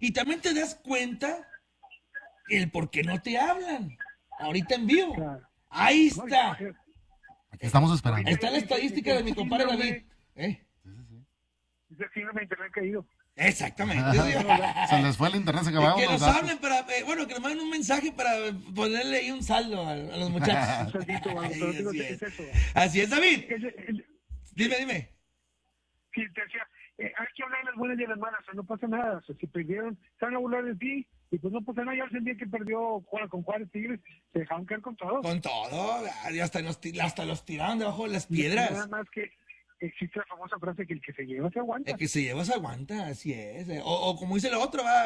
Y también te das cuenta el por qué no te hablan. Ahorita en vivo. Claro. Ahí No, está. Aquí estamos esperando. Ahí está la estadística de mi compadre David. Ese síndrome de internet caído. Exactamente. Sí. Se les fue el internet, se acabaron Que los nos datos. hablen para, bueno, que nos manden un mensaje para ponerle ahí un saldo a los muchachos. Un saldito, Ay, pero digo, así ¿qué es. es eso? Así es, David. Dime. Sí, te decía, hay que hablar de las buenas y de las malas, o sea, no pasa nada, o sea, si perdieron, se van a burlar de ti, y pues no pasa nada, ya el día que perdió con Juárez Tigres, se dejaron caer con todo. Con todo, y hasta los tiraron debajo de las Nada piedras. más que existe la famosa frase que el que se lleva se aguanta. El que se lleva se aguanta, así es. O como dice el otro, va,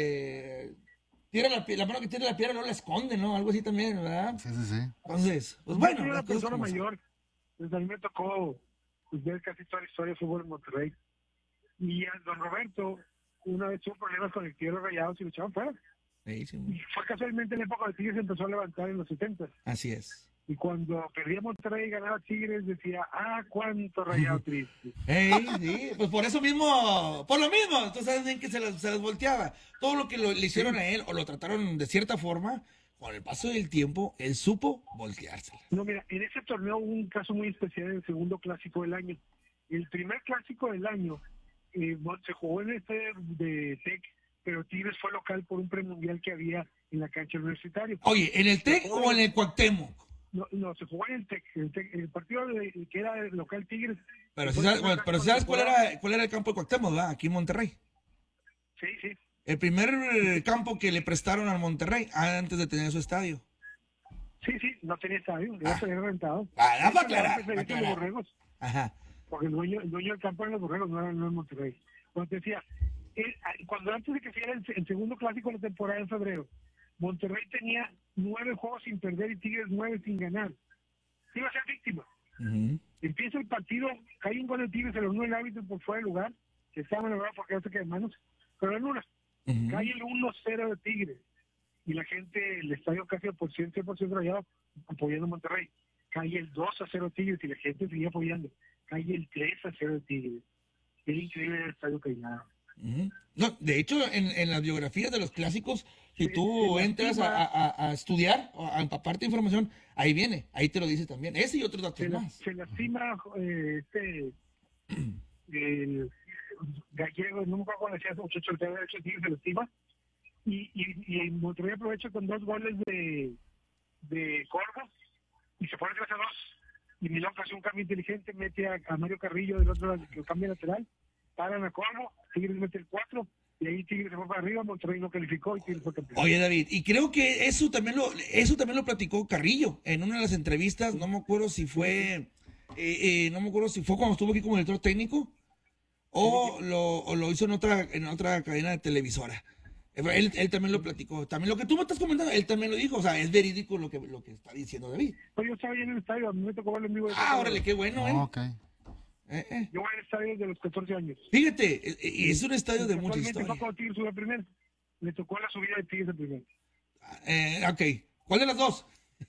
tira la mano que tiene la piedra no la esconde, ¿no? Algo así también, ¿verdad? Sí. Entonces, pues Yo bueno. soy una las cosas persona como son. mayor, pues a mí me tocó pues, ver casi toda la historia de fútbol en Monterrey. Y a don Roberto, una vez tuvo problemas con el Tigre Rayados y lo echaban fuera. Sí, sí, Y fue casualmente en la época de Tigres se empezó a levantar en los 70. así es. Y cuando perdía Monterrey y ganaba Tigres, decía, cuánto Rayado triste. Sí, pues por eso mismo, por lo mismo, entonces sabes bien que se les volteaba. Todo lo que le hicieron a él o lo trataron de cierta forma, con el paso del tiempo, él supo volteársela. No, mira, en ese torneo hubo un caso muy especial en el segundo clásico del año. El primer clásico del año se jugó en de TEC, pero Tigres fue local por un premundial que había en la cancha universitaria. Oye, ¿en el TEC o en el Cuauhtémoc? No, se jugó en el TEC. El partido que era local Tigres. Pero si sabes cuál era el campo de Cuauhtémoc, ¿verdad? Aquí en Monterrey. Sí. El primer campo que le prestaron al Monterrey antes de tener su estadio. Sí, no tenía estadio, ya se había rentado. Para aclarar. Los Borregos, Ajá. porque el dueño del campo era los Borregos, no en Monterrey. Cuando te decía, cuando antes de que se diera el segundo clásico de la temporada en febrero, Monterrey tenía 9 juegos sin perder y Tigres 9 sin ganar. Se iba a ser víctima. Uh-huh. Empieza el partido, cae un gol de Tigres, se lo anula el árbitro por fuera de lugar, que estaba en la verdad porque no se queda de manos, pero lo anula. Uh-huh. Cae el 1-0 de Tigres y la gente, el estadio casi por 100% rayado apoyando a Monterrey. Cae el 2-0 Tigres y la gente seguía apoyando. Cae el 3-0 Tigres. Era increíble el estadio Cainado. Uh-huh. No, de hecho, en las biografías de los clásicos, si tú entras a estudiar, a empaparte información, ahí viene, ahí te lo dice también. Ese y otros datos más. Se lastima el gallego, no me acuerdo cómo decía ese muchacho, el derecho Tigres se lastima. Y Monterrey aprovecha con 2 goles de Corvo y se pone 3-2. Y Milón hace un cambio inteligente, mete a Mario Carrillo del otro lado, que cambia lateral, paran a Corvo, Tigres mete el 4, y ahí Tigres se fue para arriba, Monterrey no calificó y Tigres fue campeón. Oye, David, y creo que eso también lo platicó Carrillo en una de las entrevistas, no me acuerdo si fue cuando estuvo aquí como director técnico o lo hizo en otra cadena de televisora. Él también lo platicó. También lo que tú me estás comentando, él también lo dijo. O sea, es verídico lo que está diciendo David. Pero yo estaba ahí en el estadio, a mí me tocó verlo en vivo. Órale, qué bueno, ¿eh? Okay. Yo voy al estadio desde los 14 años. Fíjate, y es un estadio de mucha historia. Fue cuando Tigres subió a primer. Me tocó la subida de Tigres a primer. Ok. ¿Cuál de las dos?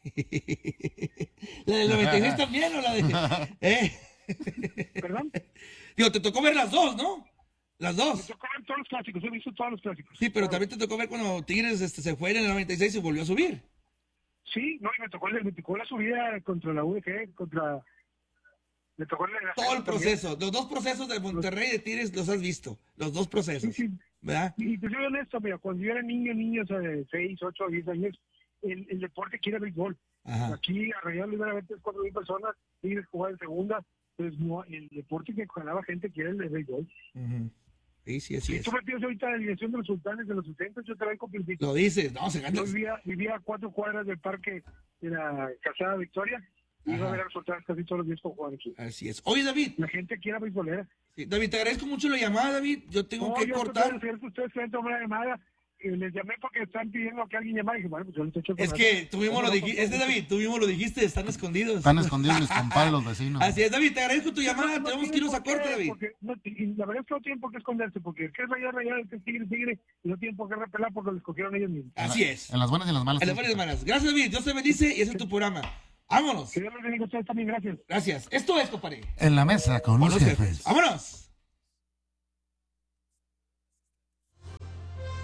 ¿La del 96 también o la de...? ¿Perdón? Digo, te tocó ver las dos, ¿no? Las dos. Me tocó ver todos los clásicos, he visto todos los clásicos. Sí, pero también te tocó ver cuando Tigres se fue en el 96 y volvió a subir. Sí, no, y me tocó la subida contra la UDG, me tocó todo el proceso, los dos procesos de Monterrey y de Tigres los has visto, los dos procesos, sí. ¿verdad? Y te soy honesto, mira, cuando yo era niño, o sea, de 6, 8, 10 años, el deporte quiere béisbol. Ajá. Aquí a Rayado le iban a ver 3, 4 mil personas, Tigres jugar en segunda, pues no, el deporte que jalaba gente quiere el de béisbol. Uh-huh. Sí, así es. Tú me pides ahorita la alineación de los sultanes de los 70, yo te la con Pilpito. Lo dices, no, se gana. Yo vivía a 4 cuadras del parque de la Casada Victoria y iba a ver a los sultanes casi todos los días por jugar aquí. Así es. Oye, David. La gente quiere beisbolera. Sí, David, te agradezco mucho la llamada, David. Yo tengo que cortar. Ustedes quieren tomar la llamada. Les llamé porque están pidiendo que alguien llamara y dije, bueno, pues yo les echo el Es que tú mismo lo dijiste, David, tú mismo lo dijiste, están escondidos. Están escondidos mis compadres, los vecinos. Así es, David, te agradezco tu llamada, tenemos que irnos a corte, David. La verdad es que no tienen por qué esconderse, porque el que es Rayado, el que es Tigre, y no tienen por qué repelar porque lo escogieron ellos mismos. Así es. En las buenas y en las malas. En las buenas y en las malas. Gracias, David, Dios te bendice y ese es tu programa. Vámonos. Que Dios los bendiga a ustedes también, gracias. Gracias. Esto es, compadre. En la mesa con los jefes. Vámonos.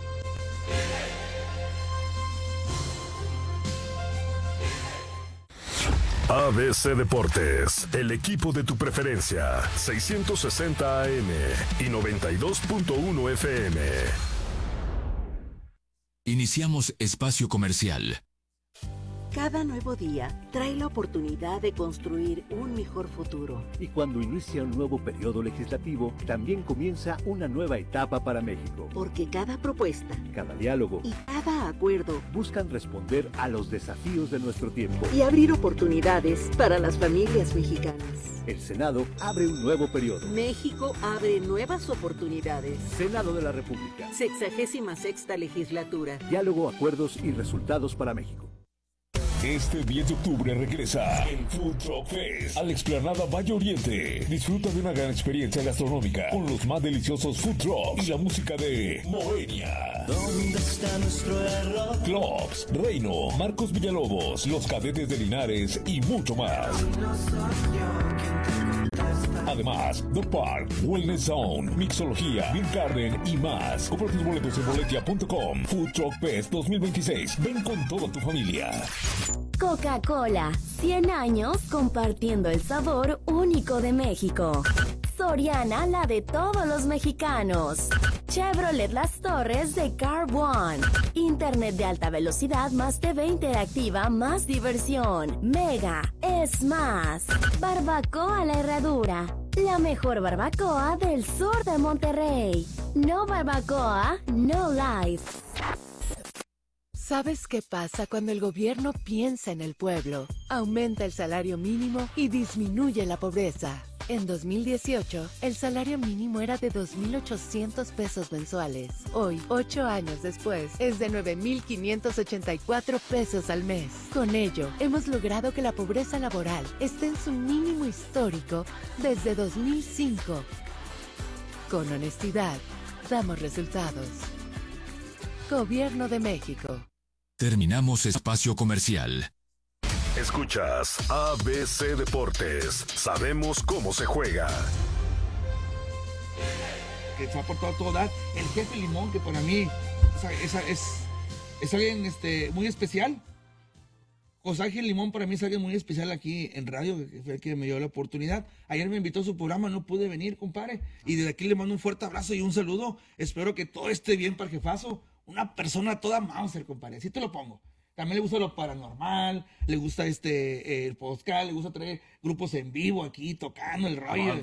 ABC Deportes, el equipo de tu preferencia, 660 AM y 92.1 FM. Iniciamos espacio comercial. Cada nuevo día trae la oportunidad de construir un mejor futuro. Y cuando inicia un nuevo periodo legislativo, también comienza una nueva etapa para México. Porque cada propuesta, cada diálogo y cada acuerdo buscan responder a los desafíos de nuestro tiempo y abrir oportunidades para las familias mexicanas. El Senado abre un nuevo periodo. México abre nuevas oportunidades. Senado de la República. 66ª legislatura. Diálogo, acuerdos y resultados para México. Este 10 de octubre regresa el Food Truck Fest a la explanada Valle Oriente. Disfruta de una gran experiencia gastronómica con los más deliciosos food trucks y la música de Moenia. ¿Dónde está nuestro error? Clocks, Reino, Marcos Villalobos, Los Cadetes de Linares y mucho más. Además, The Park, Wellness Zone, Mixología, Beer Garden y más. Compra tus boletos en boletia.com. Food Truck Fest 2026. Ven con toda tu familia. Coca-Cola, 100 años compartiendo el sabor único de México. Soriana, la de todos los mexicanos. Chevrolet Las Torres de Car One. Internet de alta velocidad más TV interactiva más diversión. Mega es más. Barbacoa La Herradura. La mejor barbacoa del sur de Monterrey. No barbacoa, no life. ¿Sabes qué pasa cuando el gobierno piensa en el pueblo? Aumenta el salario mínimo y disminuye la pobreza. En 2018, el salario mínimo era de 2,800 pesos mensuales. Hoy, 8 años después, es de 9,584 pesos al mes. Con ello, hemos logrado que la pobreza laboral esté en su mínimo histórico desde 2005. Con honestidad, damos resultados. Gobierno de México. Terminamos espacio comercial. Escuchas ABC Deportes. Sabemos cómo se juega. Que se ha portado a toda edad. El jefe Limón, que para mí es alguien muy especial. José Ángel Limón para mí es alguien muy especial aquí en radio, que fue el que me dio la oportunidad. Ayer me invitó a su programa, no pude venir, compadre. Y desde aquí le mando un fuerte abrazo y un saludo. Espero que todo esté bien para el jefazo. Una persona toda Mauser, compadre. Así te lo pongo. También le gusta lo paranormal, le gusta el podcast, le gusta traer grupos en vivo aquí, tocando el rollo.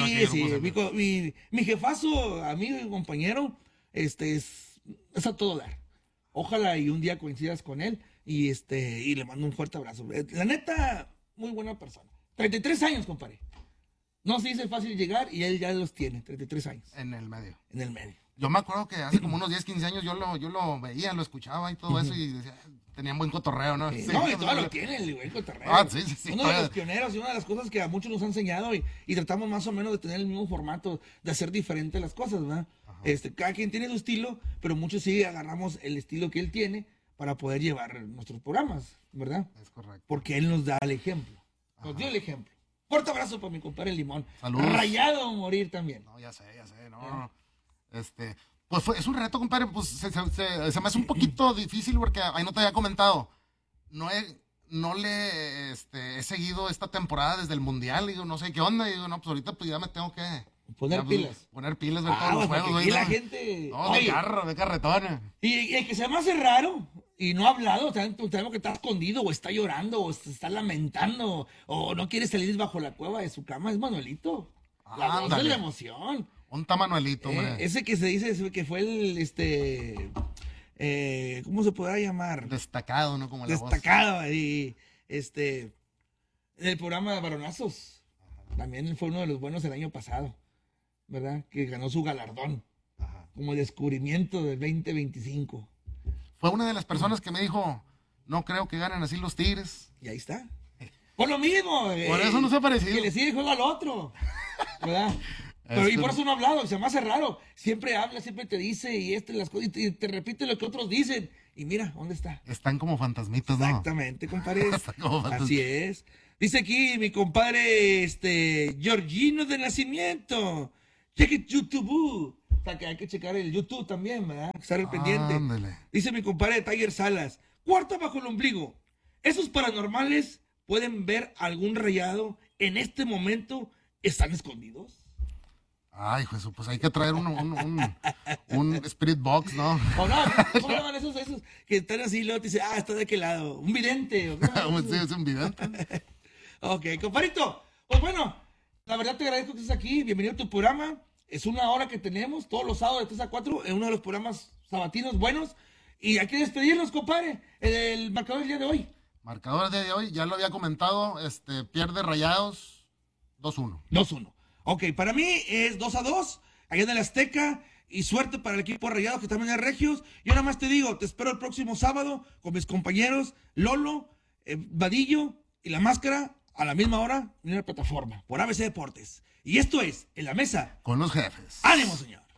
Mi jefazo, amigo y compañero, es a todo dar. Ojalá y un día coincidas con él y le mando un fuerte abrazo. La neta, muy buena persona. 33 años, compadre. No se dice fácil llegar y él ya los tiene, 33 años. En el medio. En el medio. Yo me acuerdo que hace como unos 10, 15 años yo lo veía, lo escuchaba y todo eso y decía, tenían buen cotorreo, ¿no? Sí, no, y todo lo tiene el buen cotorreo. Sí. Uno de los pioneros y una de las cosas que a muchos nos ha enseñado y tratamos más o menos de tener el mismo formato, de hacer diferente las cosas, ¿verdad? Cada quien tiene su estilo, pero muchos sí agarramos el estilo que él tiene para poder llevar nuestros programas, ¿verdad? Es correcto. Porque él nos da el ejemplo, nos dio el ejemplo. Fuerte abrazo para mi compadre Limón. Saludos. Rayado a morir también. No, ya sé, no. Pues es un reto, compadre, pues se me hace un poquito difícil porque ahí no te había comentado. No le he seguido esta temporada desde el Mundial, digo, no sé qué onda, digo, no, pues ahorita pues ya me tengo que poner pilas. Poner pilas, ver todos los juegos. Y la gente... No, de carretona. Y el que se me hace raro y no ha hablado, sabemos que está escondido o está llorando o se está lamentando o no quiere salir bajo la cueva de su cama, es Manuelito. La voz de la emoción. Un Manuelito, hombre. Ese que se dice que fue ¿cómo se podrá llamar? Destacado, ¿no? Como la voz. Destacado, y en el programa de Varonazos. También fue uno de los buenos el año pasado, ¿verdad? Que ganó su galardón. Como descubrimiento del 2025. Fue una de las personas que me dijo, no creo que ganen así los Tigres. Y ahí está. Por lo mismo. Por eso no se ha parecido. Que le sigue juego al otro, ¿verdad? Pero y por eso no ha hablado, se me hace raro. Siempre habla, siempre te dice y las cosas y te repite lo que otros dicen. Y mira, ¿dónde está? Están como fantasmitas, ¿no? Exactamente, compadre. Así es. Dice aquí mi compadre, Georgino de Nacimiento. Cheque YouTube. O sea, que hay que checar el YouTube también, ¿verdad? Estar al pendiente. Ándale. Dice mi compadre Tiger Salas. Cuarta bajo el ombligo. Esos paranormales pueden ver algún rayado en este momento, están escondidos. Ay, Jesús, pues hay que traer un Spirit Box, ¿no? O no, ¿cómo llaman esos que están así y luego te dicen, está de aquel lado? Un vidente. ¿O sí, es un vidente. Ok, compadrito. Pues bueno, la verdad te agradezco que estés aquí. Bienvenido a tu programa. Es una hora que tenemos todos los sábados de 3 a 4 en uno de los programas sabatinos buenos. Y hay que despedirnos, compadre. El marcador del día de hoy. Marcador del día de hoy, ya lo había comentado, pierde Rayados 2-1. 2-1. Ok, para mí es 2-2, allá en el Azteca, y suerte para el equipo Rayados, que también es regios. Yo nada más te digo, te espero el próximo sábado con mis compañeros Lolo, Vadillo y La Máscara, a la misma hora, en la plataforma, por ABC Deportes. Y esto es En la Mesa con los Jefes. ¡Ánimo, señor!